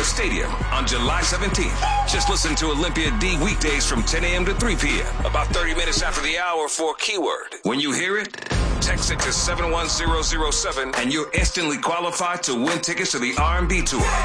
Stadium on July 17th. Just listen to Olympia D weekdays from 10 a.m. to 3 p.m. About 30 minutes after the hour for a keyword. When you hear it, text it to 71007 and you're instantly qualified to win tickets to the R&B tour.